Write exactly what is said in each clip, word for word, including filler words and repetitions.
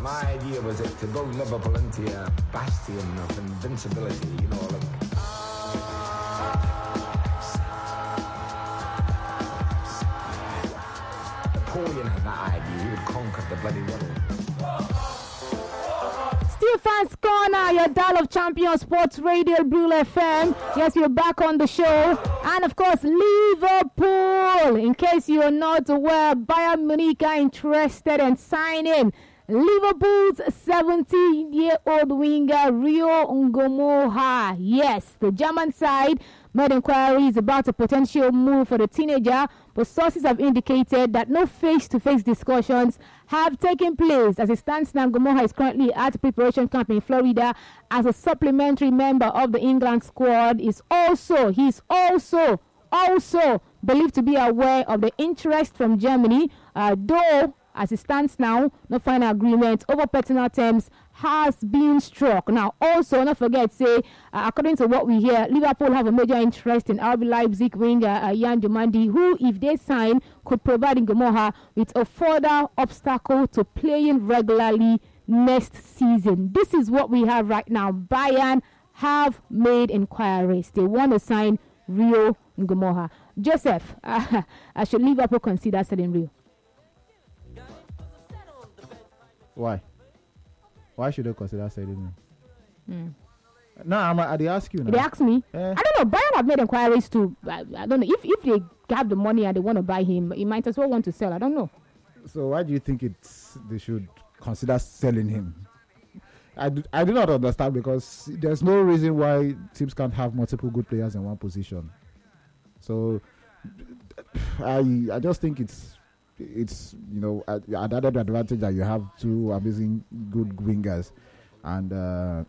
My idea was it to build Liverpool into a bastion of invincibility, you know, like... Napoleon had that idea, he would conquer the bloody world. Still Fans Corner, your dial of Champion Sports Radio, Brule F M. Yes, we're back on the show. And of course, Liverpool. In case you're not aware, Bayern Munich are interested in signing Liverpool's seventeen-year-old winger Rio Ngomoha. Yes, the German side made inquiries about a potential move for the teenager, but sources have indicated that no face-to-face discussions have taken place. As it stands now, Ngomoha is currently at preparation camp in Florida as a supplementary member of the England squad. Is also he's also also believed to be aware of the interest from Germany, uh, though. As it stands now, no final agreement over personal terms has been struck. Now, also, don't forget, say, uh, according to what we hear, Liverpool have a major interest in R B Leipzig winger uh, Jan Dumandi, who, if they sign, could provide Ngomoha with a further obstacle to playing regularly next season. This is what we have right now. Bayern have made inquiries. They want to sign Rio Ngomoha. Joseph, uh, uh, should Liverpool consider selling Rio? Why? Why should they consider selling me? Mm. No, I'm, I, they ask you now. They ask me. Eh. I don't know. Bayern have made inquiries too. I, I don't know. If if they have the money and they want to buy him, he might as well want to sell. I don't know. So why do you think it's they should consider selling him? I do, I do not understand, because there's no reason why teams can't have multiple good players in one position. So I I just think it's it's you know an added advantage that you have two amazing good wingers, and uh,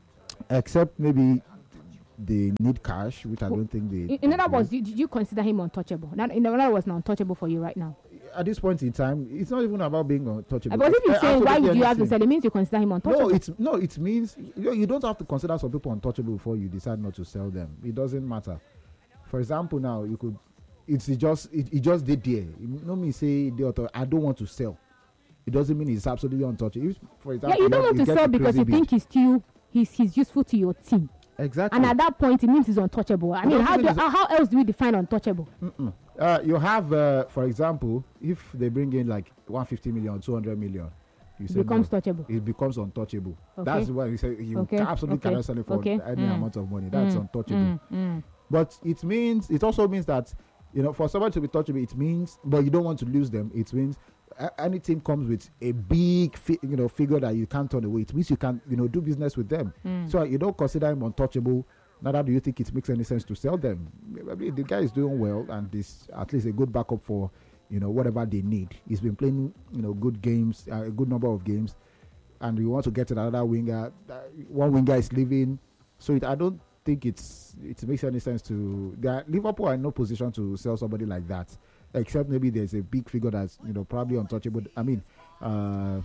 except maybe they need cash, which I don't think they. In, in other words, did you consider him untouchable? Not, in other words, not untouchable for you right now. At this point in time, it's not even about being untouchable. But if you Uh, say why would you have to anything. sell, it means you consider him untouchable. No, it's no, it means you, you don't have to consider some people untouchable before you decide not to sell them. It doesn't matter. For example, now you could, it's just it, it just did there. You know me say the author, I don't want to sell. It doesn't mean it's absolutely untouchable. If, for example, Yeah, you don't want to get sell a because you crazy think he's still he's he's useful to your team. bid. Exactly. And at that point, it means he's untouchable. I It mean, doesn't how mean do, he's- how how else do we define untouchable? Mm-mm. Uh, you have, uh, for example, if they bring in like one hundred fifty million, two hundred million, you It say becomes no. touchable. It becomes untouchable. Okay. That's why you say you Okay. can absolutely Okay. cannot sell it for Okay. any Mm. amount of money. That's Mm. untouchable. Mm. Mm. But it means, it also means that, you know, for someone to be touchable, it means, but you don't want to lose them. It means a- any team comes with a big, fi- you know, figure that you can't turn away. It means you can, you know, do business with them. Mm. So you don't consider him untouchable. Neither do you think it makes any sense to sell them. I mean, the guy is doing well, and this at least a good backup for, you know, whatever they need. He's been playing, you know, good games, uh, a good number of games, and you want to get another winger. Uh, one winger is leaving, so it, I don't think it's it makes any sense to. That Liverpool are in no position to sell somebody like that, except maybe there's a big figure that's, you know, probably untouchable. I mean, uh,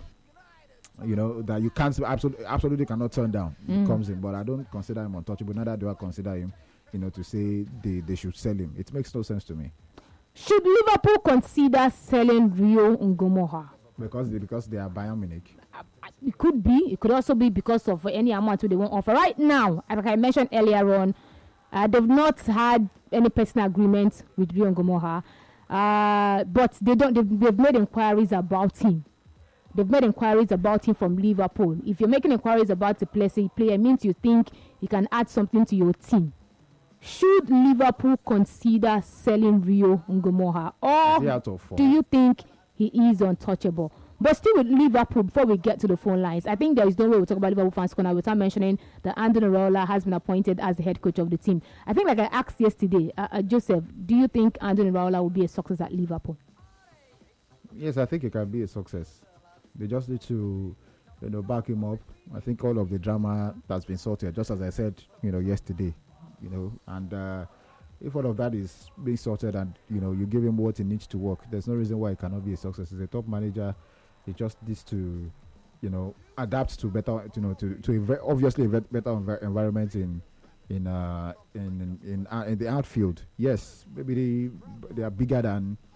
you know, that you can't absolutely absolutely cannot turn down. Mm. Comes in, but I don't consider him untouchable. Neither do I consider him, you know, to say they, they should sell him. It makes no sense to me, Should Liverpool consider selling Rio Ngomoha? because they, because they are Bayern Munich. It could be. It could also be because of any amount they won't offer. Right now, like I mentioned earlier on, uh, they've not had any personal agreement with Rio Ngomoha, uh, but they don't. They've, they've made inquiries about him. They've made inquiries about him from Liverpool. If you're making inquiries about a player, say player, it means you think he can add something to your team. Should Liverpool consider selling Rio Ngomoha, Is he or out of form? do you think he is untouchable? But still with Liverpool, before we get to the phone lines, I think there is no way we talk about Liverpool fans corner without mentioning that Andoni Raiola has been appointed as the head coach of the team. I think, like I asked yesterday, uh, uh, Joseph, do you think Andoni Raiola will be a success at Liverpool? Yes, I think it can be a success. They just need to, you know, back him up. I think all of the drama that's been sorted, just as I said, you know, yesterday, you know, and uh, if all of that is being sorted and, you know, you give him what he needs to work, there's no reason why it cannot be a success. He's a top manager. He just needs to, you know, adapt to better, you know, to, to a ve- obviously a ve- better env- environment in in uh in in in, uh, in the outfield. Yes, maybe they they are bigger than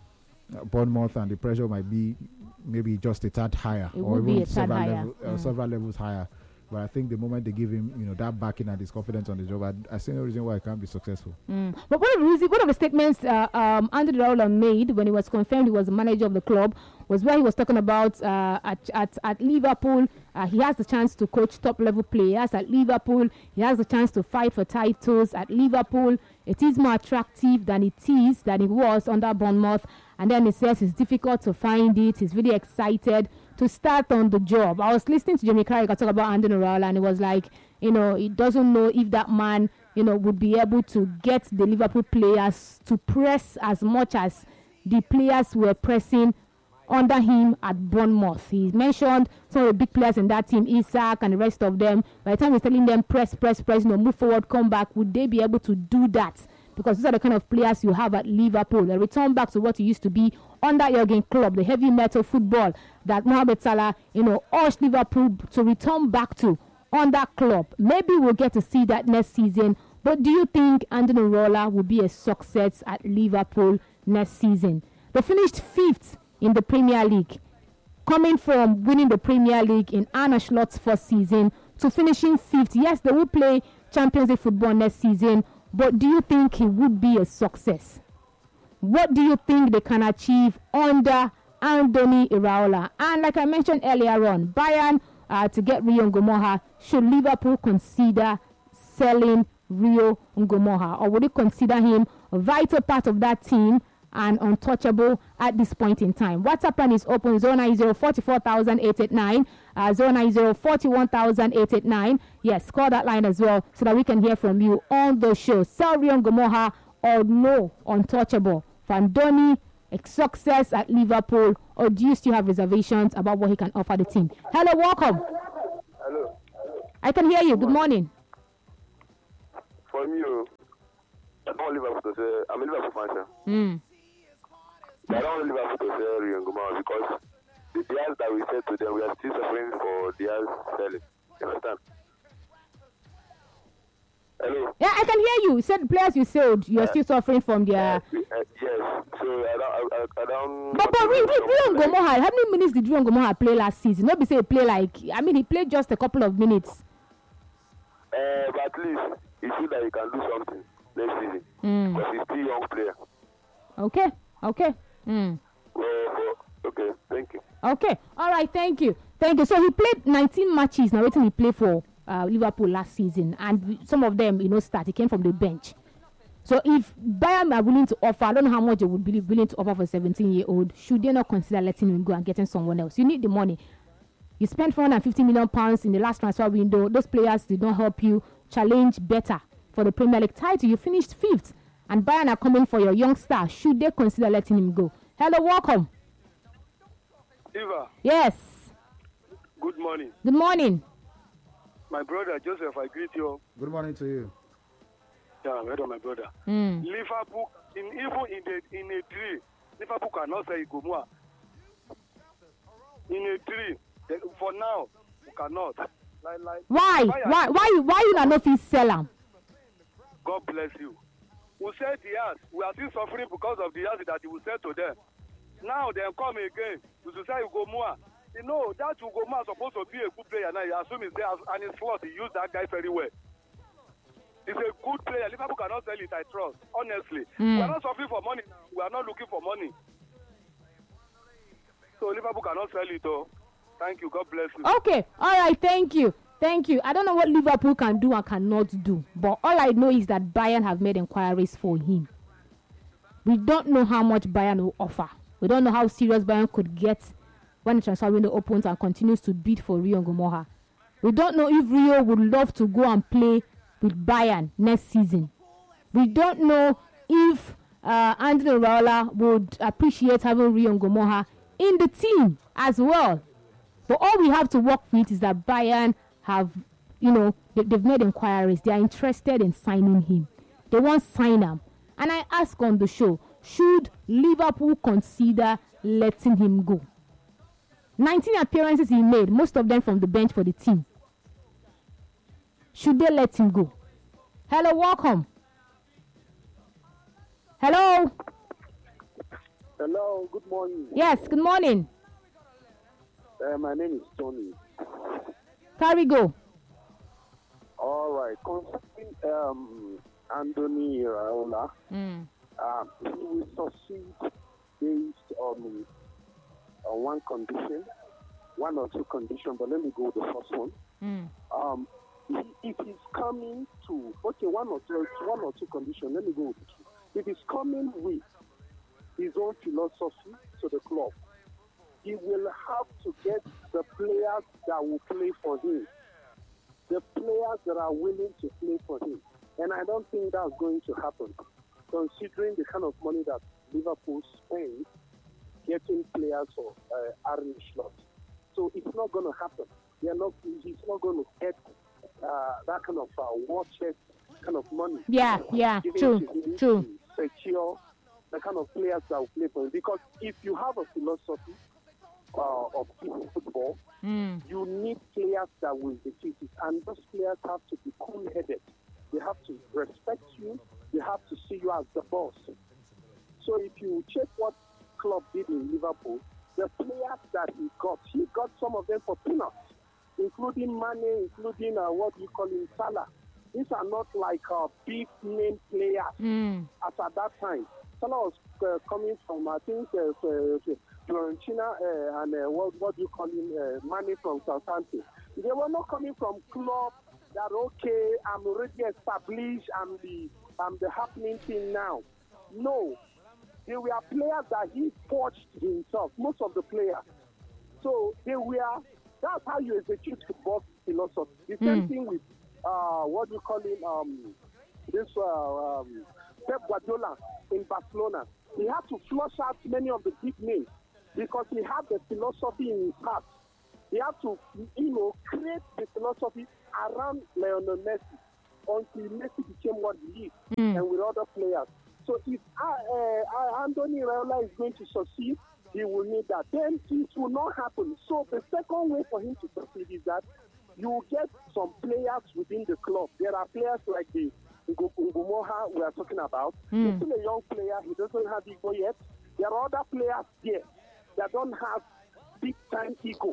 uh, Bournemouth, and the pressure might be maybe just a tad higher, It or would be even a tad several, higher. level, uh, Mm. several levels higher. But I think the moment they give him, you know, that backing and his confidence on the job, I, I see no reason why he can't be successful. Mm. But one of the reason, one of the statements uh, um, Andy Raola made when he was confirmed he was the manager of the club was where he was talking about uh, at, at at Liverpool. Uh, he has the chance to coach top level players at Liverpool. He has the chance to fight for titles at Liverpool. It is more attractive than it is than it was under Bournemouth. And then he says it's difficult to find it. He's really excited to start on the job. I was listening to Jamie Carragher talk about Andy Raola, and it was like, you know, he doesn't know if that man, you know, would be able to get the Liverpool players to press as much as the players were pressing under him at Bournemouth. He mentioned some of the big players in that team, Isak and the rest of them. By the time he's telling them press, press, press, you know, move forward, come back, would they be able to do that? Because these are the kind of players you have at Liverpool. A return back to what it used to be under Jurgen Klopp, the heavy metal football that Mohamed Salah, you know, urged Liverpool to return back to under Klopp. Maybe we'll get to see that next season. But do you think Andy Raola will be a success at Liverpool next season? They finished fifth in the Premier League, coming from winning the Premier League in Arne Slot's first season to finishing fifth. Yes, they will play Champions League football next season, but do you think he would be a success? What do you think they can achieve under Andoni Iraola? And like I mentioned earlier on, Bayern uh, to get Rio Ngomoha, should Liverpool consider selling Rio Ngomoha, or would you consider him a vital part of that team and untouchable at this point in time? WhatsApp line is open zero nine zero four four thousand eight eight nine, uh, zero nine zero four one thousand eight eight nine. Yes, call that line as well so that we can hear from you on the show. Sell Rio Ngomoha or no untouchable? Fandoni, a success at Liverpool, or do you still have reservations about what he can offer the team? Hello, welcome. Hello. I can hear you. Good morning. From you, I don't Liverpool to say, I'm a Liverpool fan, sir. Mm. I don't want Liverpool to say Rio Ngomoha because the deals that we said to them, we are still suffering for deals selling. You understand? Hello? Yeah, I can hear you. You said the players you sold, you are Uh, still suffering from their. Uh, yes. So I don't. I, I, I don't But but Rio Ngomoha, how many minutes did Rio Ngomoha play last season? Not be say he play like. I mean, he played just a couple of minutes. Uh, but at least he should that he can do something next season Mm. because he's still a young player. Okay. Okay. Mm. Well, well, okay. Thank you. Okay. All right. Thank you. Thank you. So he played nineteen matches. Now, waiting he played for uh, Liverpool last season, and some of them, you know, start. He came from the bench. So if Bayern are willing to offer, I don't know how much they would be willing to offer for a seventeen-year-old. Should they not consider letting him go and getting someone else? You need the money. You spent four hundred fifty million pounds in the last transfer window. Those players did not help you challenge better for the Premier League title. You finished fifth, and Bayern are coming for your young star. Should they consider letting him go? Hello, welcome. Eva, Yes. good morning. Good morning. My brother Joseph, I greet you. Good morning to you. Yeah, well, my brother. Mm. Liverpool, in, even in the in a tree, Liverpool cannot say Ngomoha. In a tree, they, for now, we cannot. Like, like, Why? Why? Why? You? Why you not know if sell him? God bless you. We said the years, we are still suffering because of the years that we said to them. Now they come again. We should say Ngomoha. You know, that Ngomoha is supposed to be a good player. Now you assume he's there and his slot. He used that guy very well. He's a good player. Liverpool cannot sell it, I trust. Honestly. Mm. We are not suffering for money. We are not looking for money. So Liverpool cannot sell it, though. Thank you. God bless you. Okay. All right. Thank you. Thank you. I don't know what Liverpool can do and cannot do, but all I know is that Bayern have made inquiries for him. We don't know how much Bayern will offer. We don't know how serious Bayern could get when the transfer window opens and continues to bid for Rio Ngomoha. We don't know if Rio would love to go and play with Bayern next season. We don't know if uh, Andy Raola would appreciate having Rio Ngomoha in the team as well. But all we have to work with is that Bayern have, you know, they, they've made inquiries. They are interested in signing him. They want to sign him. And I ask on the show, should Liverpool consider letting him go? nineteen appearances he made, most of them from the bench for the team. Should they let him go? Hello, welcome. Hello. Hello, good morning. Yes, good morning. Uh, my name is Tony. Carry go. All right. Concerning um, Anthony Raola, Mm. um, he will succeed based on, on one condition, one or two conditions, but let me go with the first one. Mm. Um, he, if he's coming to, okay, one or two, one or two conditions, let me go with two. If he's coming with his own philosophy to the club, he will have to get the players that will play for him, the players that are willing to play for him. And I don't think that's going to happen, considering the kind of money that Liverpool spends getting players for uh, Arne Slot. So it's not going to happen. They're not, he's not going to get uh, that kind of uh, war chest kind of money. Yeah, yeah, Given true, to him true. to secure the kind of players that will play for him. Because if you have a philosophy uh, of football, Mm. you need players that will defeat it. And those players have to be cool-headed. They have to respect you. They have to see you as the boss. So if you check what Klopp did in Liverpool, the players that he got, he got some of them for peanuts, including Mane, including uh, what you call him, Salah. These are not like uh, big name players Mm. as at that time. Salah was uh, coming from, I think, uh, uh, Fiorentina uh, and uh, what, what do you call him, uh, Mane from Southampton. They were not coming from club that, okay, I'm already established, I'm the, I'm the happening thing now. No. They were players that he forged himself, most of the players. So they were, that's how you execute football philosophy. The same Mm. thing with, uh, what do you call him, um, this uh, um, Pep Guardiola in Barcelona. He had to flush out many of the big names because he had the philosophy in his heart. He had to, you know, create the philosophy around Lionel Messi until Messi became what he is, Mm. and with other players. So if uh, uh, Anthony Raiola is going to succeed, he will need that. Then it will not happen. So the second way for him to succeed is that you get some players within the club. There are players like the Ngumoha we are talking about. Mm. He's still a young player. He doesn't have ego yet. There are other players there that don't have big-time ego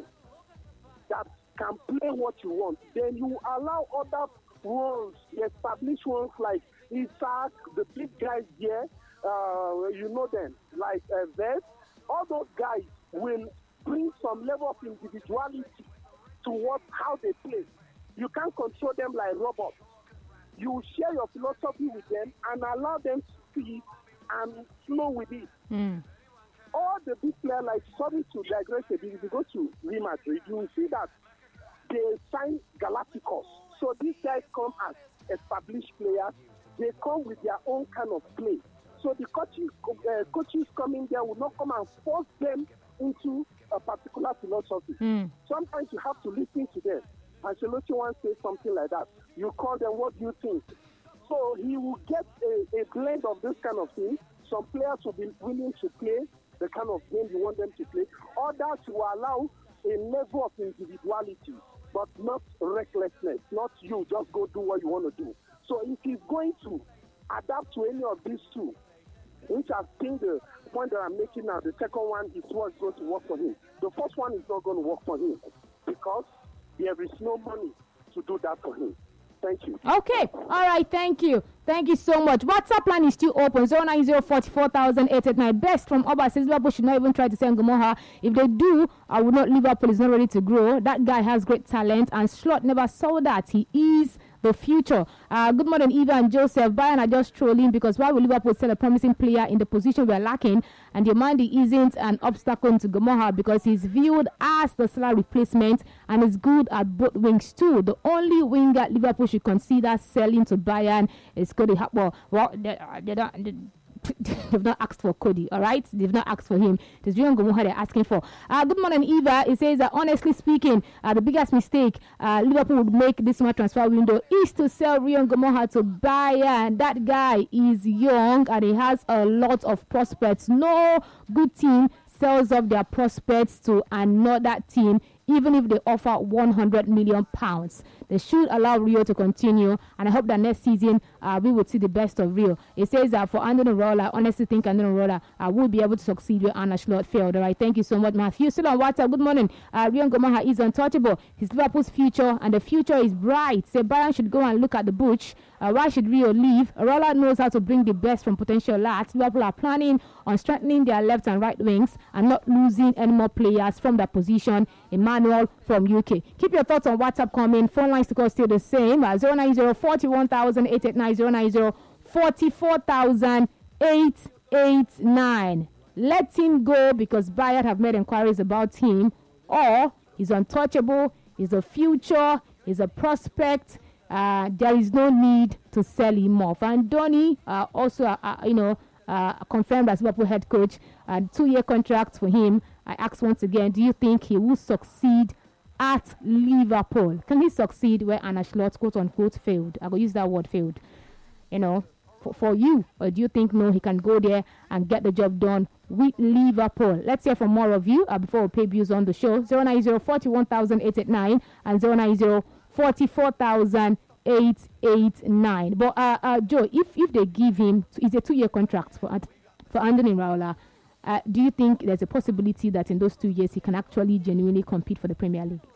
that can play what you want. Then you allow other ones, the established ones like Isaac, the big guys here, uh, you know them, like uh, Vest. All those guys will bring some level of individuality to what, how they play. You can't control them like robots. You share your philosophy with them and allow them to speak and flow with it. Mm. All the big players, like, sorry to digress a bit, if you go to Real Madrid, you will see that they sign Galacticos. So these guys come as established players. They come with their own kind of play. So the coaches, uh, coaches coming there will not come and force them into a particular philosophy. Mm. Sometimes you have to listen to them. Ancelotti once said something like that. You call them, what do you think? So he will get a, a blend of this kind of thing. Some players will be willing to play the kind of game you want them to play. Others will allow a level of individuality, but not recklessness. Not you just go do what you want to do. So if he's going to adapt to any of these two, which I think the point that I'm making now, the second one is what's going to work for him. The first one is not going to work for him because there is no money to do that for him. Thank you. Okay. All right. Thank you. Thank you so much. WhatsApp line is still open. zero nine zero four four thousand eight eight nine. Best from Oba says Liverpool should not even try to send Ngumoha. If they do, I would not. Liverpool is not ready to grow. That guy has great talent, and Slot never saw that. He is the future. Uh, good morning, Eva and Joseph. Bayern are just trolling because why will Liverpool sell a promising player in the position we are lacking? And Diomande isn't an obstacle to Ngumoha because he's viewed as the Salah replacement and is good at both wings too. The only winger Liverpool should consider selling to Bayern is Cody Gakpo. Well, they, uh, they don't. They, They've not asked for Cody, all right? They've not asked for him. It's Julian Ngumoha they're asking for. Uh, good morning, Eva. It says that, honestly speaking, uh, the biggest mistake uh, Liverpool would make this summer transfer window is to sell Julian Ngumoha to Bayern. That guy is young and he has a lot of prospects. No good team sells off their prospects to another team even if they offer one hundred million pounds. They should allow Rio to continue, and I hope that next season uh, we will see the best of Rio. It says that for Anthony Raola, I honestly think Anthony Raola uh, will be able to succeed where Arne Slot failed. All right, thank you so much, Matthew. Still on WhatsApp, good morning. Uh, Rio Ngomaha is untouchable. His Liverpool's future, and the future is bright. Say Bayern should go and look at the butch. Uh, why should Rio leave? Raola knows how to bring the best from potential lads. Liverpool are planning on strengthening their left and right wings and not losing any more players from that position. Emmanuel from U K. Keep your thoughts on WhatsApp coming. Phone lines to call still the same. Uh, zero nine zero four one thousand eight eight nine, zero nine zero four four thousand eight eight nine. Let him go because Bayern have made inquiries about him, or he's untouchable, he's a future, he's a prospect. Uh, there is no need to sell him off. And Donny uh, also, uh, uh, you know, uh, confirmed as Liverpool head coach, uh, two-year contract for him. I ask once again, do you think he will succeed at Liverpool? Can he succeed where Arne Slot, quote unquote, failed? I will use that word, failed. You know, for, for you, or do you think no, he can go there and get the job done with Liverpool? Let's hear from more of you uh, before we pay bills on the show. zero nine zero four one thousand eight eight nine and zero nine zero four four thousand eight eight nine. But uh, uh, Joe, if if they give him, it's a two-year contract for for Anthony Raola. Uh, do you think there's a possibility that in those two years he can actually genuinely compete for the Premier League?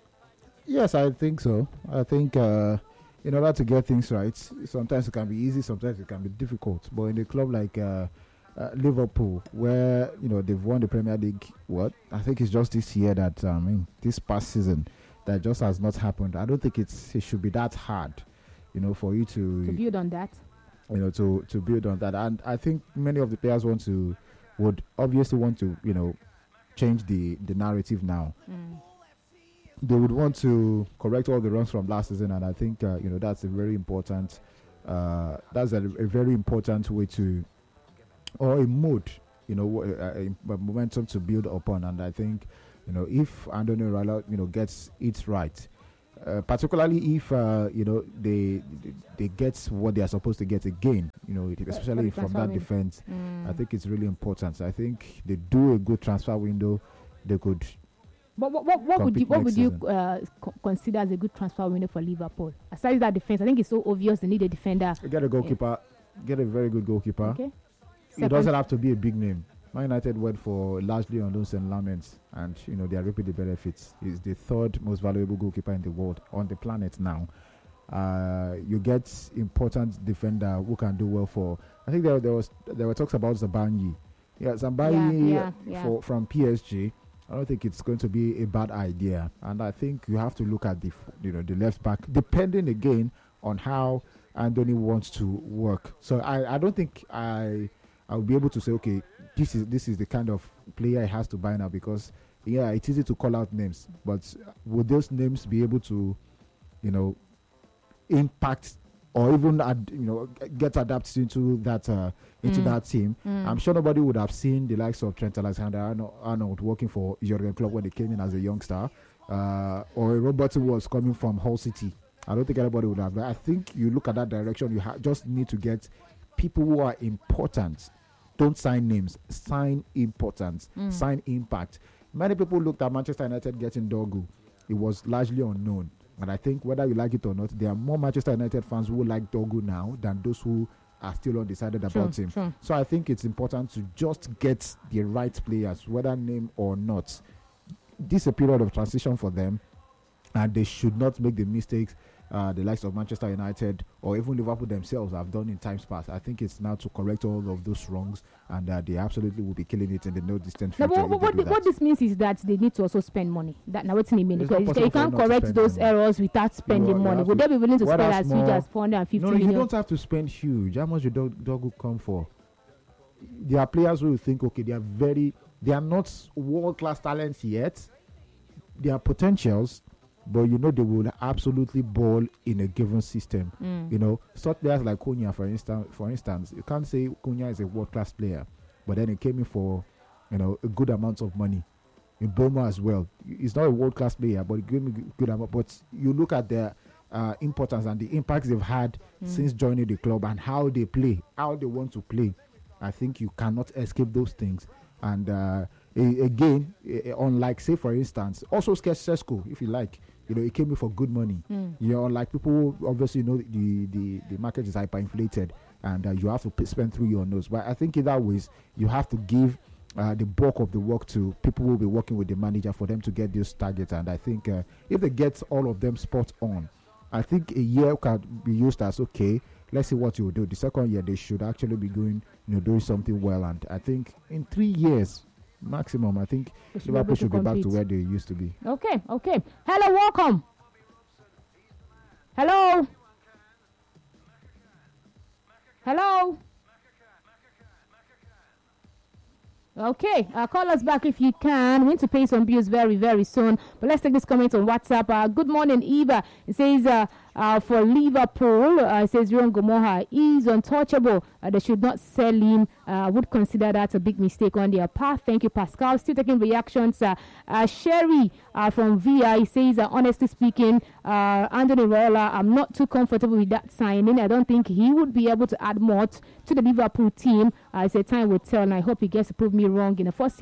Yes, I think so. I think uh, in order to get things right, sometimes it can be easy, sometimes it can be difficult. But in a club like uh, uh, Liverpool, where you know they've won the Premier League, what I think it's just this year that I mean this past season that just has not happened. I don't think it's it should be that hard, you know, for you to to build on that. You know, to to build on that, and I think many of the players want to. Would obviously want to, you know, change the, the narrative now. Mm. They would want to correct all the wrongs from last season, and I think, uh, you know, that's a very important, uh, that's a, a very important way to, or a mood, you know, a, a momentum to build upon. And I think, you know, if Anthony Raola, you know, gets it right, Uh, particularly if uh, you know they they get what they are supposed to get again, you know, especially from that defense. Mm. I think it's really important. I think they do a good transfer window. They could. But what what, what would you what would you uh, co- consider as a good transfer window for Liverpool? Aside that defense, I think it's so obvious they need a defender. Get a goalkeeper. Yeah. Get a very good goalkeeper. Okay. It doesn't have to be a big name. Man United went for largely on loans and laments, and you know they are reaping the benefits. He's the third most valuable goalkeeper in the world, on the planet now. Uh, you get important defender who can do well for. I think there, there was there were talks about Zabanyi. Yeah, Zabanyi yeah, yeah, yeah. for from P S G. I don't think it's going to be a bad idea, and I think you have to look at the you know the left back, depending again on how Anthony wants to work. So I, I don't think I I'll be able to say okay. This is this is the kind of player he has to buy now, because yeah, it's easy to call out names, but would those names be able to, you know, impact or even ad, you know get adapted into that uh, into mm. that team? Mm. I'm sure nobody would have seen the likes of Trent Alexander-Arnold working for Jurgen Klopp when they came in as a youngster, uh, or Robertson was coming from Hull City. I don't think anybody would have. But I think you look at that direction, you ha- just need to get people who are important. Don't sign names, sign importance, mm. sign impact. Many people looked at Manchester United getting Dogu. It was largely unknown. And I think whether you like it or not, there are more Manchester United fans who like Dogu now than those who are still undecided sure, about him. Sure. So I think it's important to just get the right players, whether name or not. This is a period of transition for them, and they should not make the mistakes Uh, the likes of Manchester United or even Liverpool themselves have done in times past. I think it's now to correct all of those wrongs, and uh, they absolutely will be killing it in the no distant future. No, but what, what, what this means is that they need to also spend money. That now what's in mean? Because you can't correct those money. errors without spending you, money. You Would they be willing to what spend as huge as four hundred fifty no, million? No, you don't have to spend huge. How much do dog, dog will come for? There are players who will think, okay, they are very, they are not world class talents yet. They are potentials. But you know they will absolutely ball in a given system. Mm. You know, such players like Cunha, for instance, for instance, you can't say Cunha is a world-class player, but then he came in for, you know, a good amount of money. In Boma as well, he's not a world-class player, but he gave me a good amount. But you look at their uh, importance and the impacts they've had mm. since joining the club and how they play, how they want to play. I think you cannot escape those things. And uh, a, again, a, a, unlike, say, for instance, also Sesko, if you like, you know, it came in for good money. Mm. You know, like people obviously know the, the, the market is hyperinflated and uh, you have to p- spend through your nose. But I think either ways, you have to give uh, the bulk of the work to people who will be working with the manager for them to get those targets. And I think uh, if they get all of them spot on, I think a year can be used as, okay, let's see what you will do. The second year, they should actually be going, you know, doing something well. And I think in three years, maximum, I think should Liverpool be should be back to compete. where they used to be. Okay, okay. Hello, welcome. Hello. Hello. Okay, uh, call us back if you can. We need to pay some bills very, very soon. But let's take this comment on WhatsApp. Uh, good morning, Eva. It says uh, uh, for Liverpool, uh, it says Ron Gomoha is untouchable. Uh, they should not sell him. I uh, would consider that a big mistake on their part. Thank you, Pascal. Still taking reactions. Uh, uh, Sherry uh, from V I says, uh, honestly speaking, uh, Anthony Raiola, I'm not too comfortable with that signing. I don't think he would be able to add more t- to the Liverpool team. Uh, it's a time will tell, and I hope he gets to prove me wrong in the first